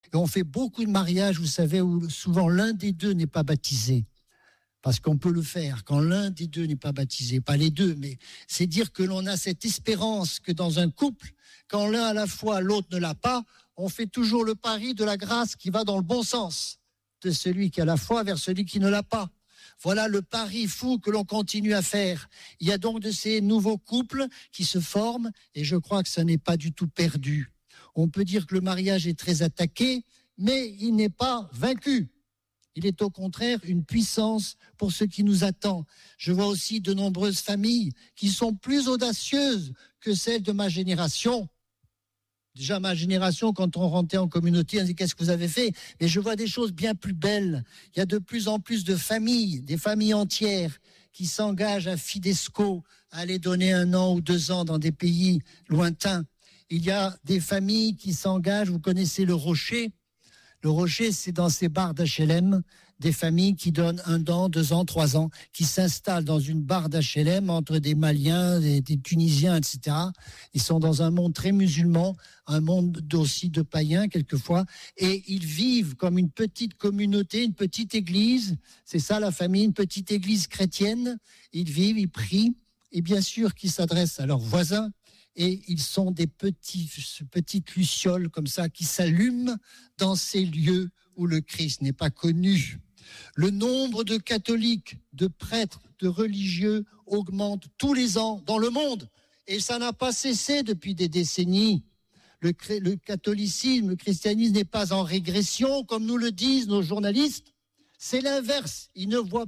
Et on fait beaucoup de mariages, vous savez, où souvent l'un des deux n'est pas baptisé. Parce qu'on peut le faire quand l'un des deux n'est pas baptisé, pas les deux, mais c'est dire que l'on a cette espérance que dans un couple, quand l'un a la foi, l'autre ne l'a pas, on fait toujours le pari de la grâce qui va dans le bon sens, de celui qui a la foi vers celui qui ne l'a pas. Voilà le pari fou que l'on continue à faire. Il y a donc de ces nouveaux couples qui se forment et je crois que ça n'est pas du tout perdu. On peut dire que le mariage est très attaqué, mais il n'est pas vaincu. Il est au contraire une puissance pour ce qui nous attend. Je vois aussi de nombreuses familles qui sont plus audacieuses que celles de ma génération. Déjà, ma génération, quand on rentrait en communauté, on disait « qu'est-ce que vous avez fait ?» Mais je vois des choses bien plus belles. Il y a de plus en plus de familles, des familles entières qui s'engagent à Fidesco, à aller donner 1 an ou 2 ans dans des pays lointains. Il y a des familles qui s'engagent, vous connaissez le Rocher. Le Rocher, c'est dans ces bars d'HLM, des familles qui donnent 1 an, 2 ans, 3 ans, qui s'installent dans une barre d'HLM entre des Maliens, des Tunisiens, etc. Ils sont dans un monde très musulman, un monde aussi de païens quelquefois, et ils vivent comme une petite communauté, une petite église. C'est ça la famille, une petite église chrétienne. Ils vivent, ils prient, et bien sûr qu'ils s'adressent à leurs voisins. Et ils sont des petites lucioles comme ça qui s'allument dans ces lieux où le Christ n'est pas connu. Le nombre de catholiques, de prêtres, de religieux augmente tous les ans dans le monde. Et ça n'a pas cessé depuis des décennies. Le catholicisme, le christianisme n'est pas en régression, comme nous le disent nos journalistes. C'est l'inverse. Ils ne voient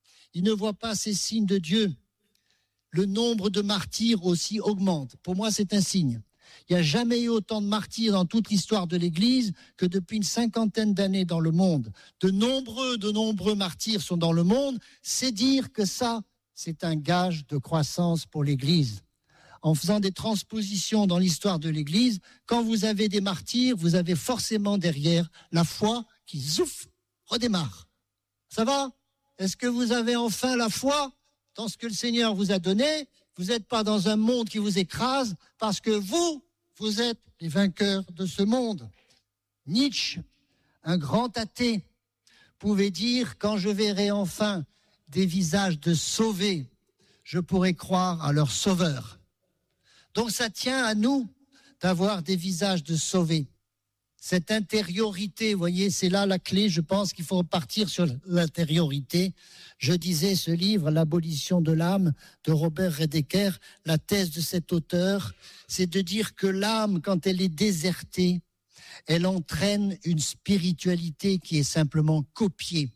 pas ces signes de Dieu. Le nombre de martyrs aussi augmente. Pour moi, c'est un signe. Il n'y a jamais eu autant de martyrs dans toute l'histoire de l'Église que depuis une 50aine d'années dans le monde. De nombreux martyrs sont dans le monde. C'est dire que ça, c'est un gage de croissance pour l'Église. En faisant des transpositions dans l'histoire de l'Église, quand vous avez des martyrs, vous avez forcément derrière la foi qui, zouf, redémarre. Ça va ? Est-ce que vous avez enfin la foi dans ce que le Seigneur vous a donné? Vous n'êtes pas dans un monde qui vous écrase parce que vous êtes les vainqueurs de ce monde. Nietzsche, un grand athée, pouvait dire « Quand je verrai enfin des visages de sauvés, je pourrai croire à leur sauveur. » Donc ça tient à nous d'avoir des visages de sauvés. Cette intériorité, vous voyez, c'est là la clé. Je pense qu'il faut repartir sur l'intériorité. Je disais ce livre, L'abolition de l'âme, de Robert Redeker, la thèse de cet auteur, c'est de dire que l'âme, quand elle est désertée, elle entraîne une spiritualité qui est simplement copiée.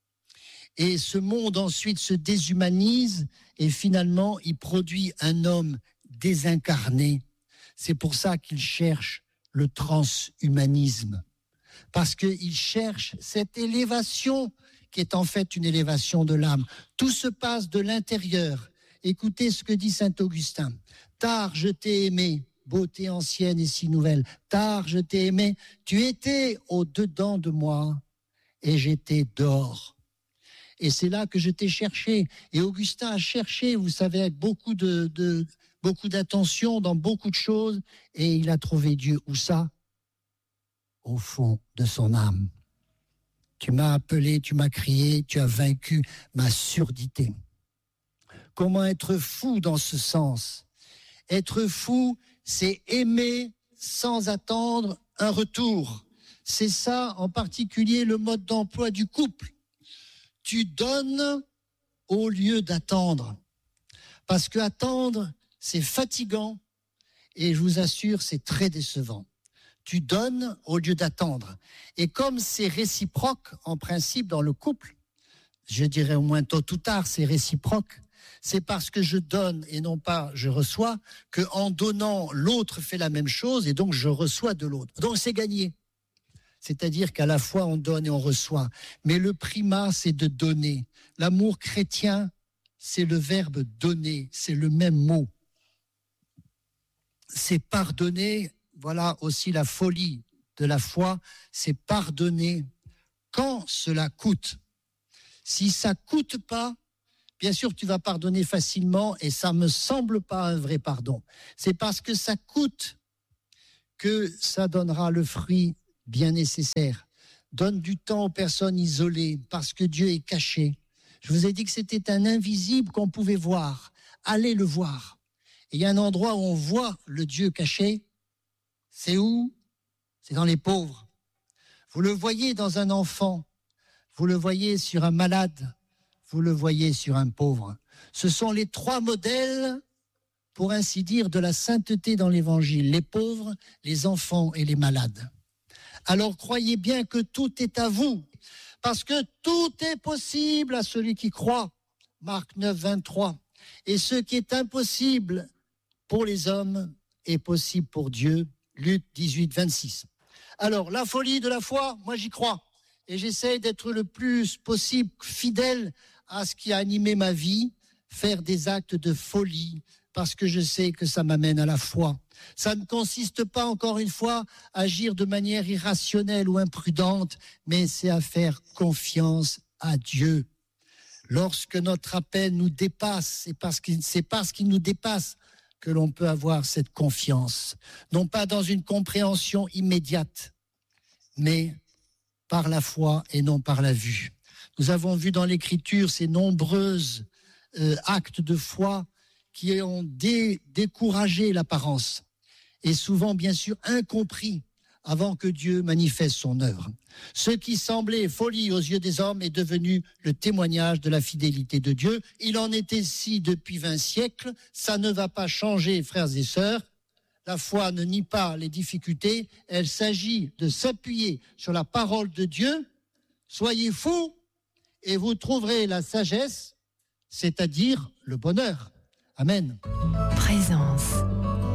Et ce monde ensuite se déshumanise et finalement il produit un homme désincarné. C'est pour ça qu'il cherche le transhumanisme, parce qu'il cherche cette élévation qui est en fait une élévation de l'âme. Tout se passe de l'intérieur. Écoutez ce que dit saint Augustin. « Tard je t'ai aimé, beauté ancienne et si nouvelle. Tard je t'ai aimé, tu étais au-dedans de moi et j'étais dehors. » Et c'est là que je t'ai cherché. Et Augustin a cherché, vous savez, avec beaucoup d'attention dans beaucoup de choses, et il a trouvé Dieu. Où ça? Au fond de son âme. Tu m'as appelé, tu m'as crié, tu as vaincu ma surdité. Comment être fou dans ce sens? Être fou, c'est aimer sans attendre un retour. C'est ça en particulier le mode d'emploi du couple. Tu donnes au lieu d'attendre. Parce que attendre, c'est fatigant et je vous assure, c'est très décevant. Tu donnes au lieu d'attendre. Et comme c'est réciproque, en principe, dans le couple, je dirais au moins tôt ou tard, c'est réciproque. C'est parce que je donne et non pas je reçois qu'en donnant, l'autre fait la même chose et donc je reçois de l'autre. Donc c'est gagné. C'est-à-dire qu'à la fois on donne et on reçoit. Mais le primat, c'est de donner. L'amour chrétien, c'est le verbe donner, c'est le même mot. C'est pardonner, voilà aussi la folie de la foi, c'est pardonner quand cela coûte. Si ça coûte pas, bien sûr tu vas pardonner facilement et ça me semble pas un vrai pardon. C'est parce que ça coûte que ça donnera le fruit bien nécessaire. Donne du temps aux personnes isolées parce que Dieu est caché. Je vous ai dit que c'était un invisible qu'on pouvait voir. Allez le voir. Et il y a un endroit où on voit le Dieu caché. C'est où? C'est dans les pauvres. Vous le voyez dans un enfant. Vous le voyez sur un malade. Vous le voyez sur un pauvre. Ce sont les 3 modèles, pour ainsi dire, de la sainteté dans l'Évangile. Les pauvres, les enfants et les malades. Alors croyez bien que tout est à vous, parce que tout est possible à celui qui croit. Marc 9, 23. Et ce qui est impossible pour les hommes est possible pour Dieu. Luc 18, 26. Alors, la folie de la foi, moi j'y crois. Et j'essaie d'être le plus possible fidèle à ce qui a animé ma vie, faire des actes de folie, parce que je sais que ça m'amène à la foi. Ça ne consiste pas, encore une fois, à agir de manière irrationnelle ou imprudente, mais c'est à faire confiance à Dieu. Lorsque notre appel nous dépasse, c'est parce qu'il nous dépasse que l'on peut avoir cette confiance. Non pas dans une compréhension immédiate, mais par la foi et non par la vue. Nous avons vu dans l'Écriture ces nombreux actes de foi qui ont découragé l'apparence et souvent, bien sûr, incompris avant que Dieu manifeste son œuvre. Ce qui semblait folie aux yeux des hommes est devenu le témoignage de la fidélité de Dieu. Il en est ainsi depuis 20 siècles. Ça ne va pas changer, frères et sœurs. La foi ne nie pas les difficultés. Elle s'agit de s'appuyer sur la parole de Dieu. Soyez fous et vous trouverez la sagesse, c'est-à-dire le bonheur. Amen. Présence.